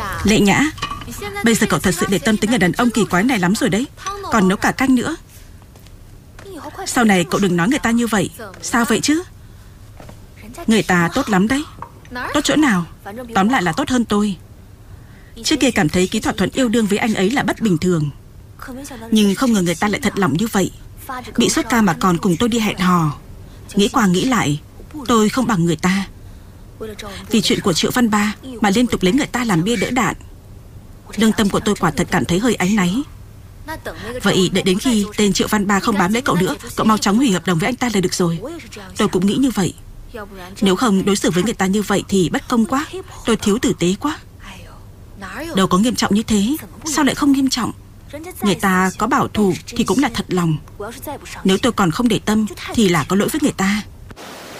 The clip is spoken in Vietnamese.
Lệ Nhã, bây giờ cậu thật sự để tâm tính người đàn ông kỳ quái này lắm rồi đấy. Còn nấu cả canh nữa. Sau này cậu đừng nói người ta như vậy. Sao vậy chứ? Người ta tốt lắm đấy. Tốt chỗ nào? Tóm lại là tốt hơn tôi. Trước kia cảm thấy kỹ thỏa thuận yêu đương với anh ấy là bất bình thường, nhưng không ngờ người ta lại thật lòng như vậy. Bị sốt cao mà còn cùng tôi đi hẹn hò. Nghĩ qua nghĩ lại, tôi không bằng người ta. Vì chuyện của Triệu Văn Ba mà liên tục lấy người ta làm bia đỡ đạn. Lương tâm của tôi quả thật cảm thấy hơi áy náy. Vậy đợi đến khi tên Triệu Văn Ba không bám lấy cậu nữa, cậu mau chóng hủy hợp đồng với anh ta là được rồi. Tôi cũng nghĩ như vậy. Nếu không đối xử với người ta như vậy thì bất công quá. Tôi thiếu tử tế quá. Đâu có nghiêm trọng như thế. Sao lại không nghiêm trọng? Người ta có bảo thủ thì cũng là thật lòng. Nếu tôi còn không để tâm thì là có lỗi với người ta.